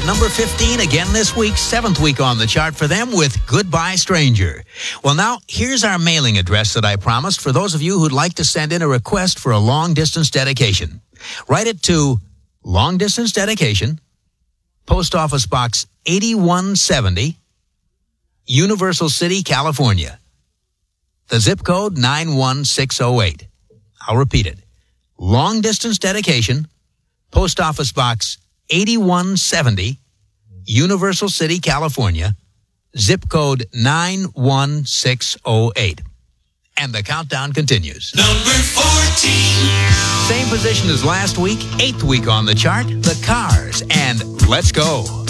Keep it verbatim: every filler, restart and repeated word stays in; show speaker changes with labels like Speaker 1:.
Speaker 1: number fifteen again this week, seventh week on the chart for them with Goodbye Stranger. Well, now, here's our mailing address that I promised for those of you who'd like to send in a request for a long-distance dedication. Write it to Long Distance Dedication, Post Office Box eighty-one seventy, Universal City, California. The zip code nine one six oh eight. I'll repeat it. Long Distance Dedication, Post Office Box eighty-one seventy, Universal City, California. Zip code nine one six oh eight. And the countdown continues.
Speaker 2: Number fourteen.
Speaker 1: Same position as last week, eighth week on the chart, The Cars, and Let's Go.